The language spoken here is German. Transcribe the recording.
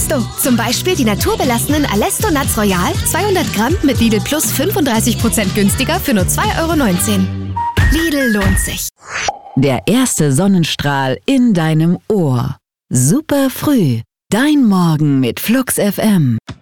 Alesto. Zum Beispiel die naturbelassenen Alesto Nuts Royal, 200 Gramm mit Lidl Plus 35% günstiger für nur 2,19 €. Lidl lohnt sich. Der erste Sonnenstrahl in deinem Ohr. Super früh. Dein Morgen mit Flux FM.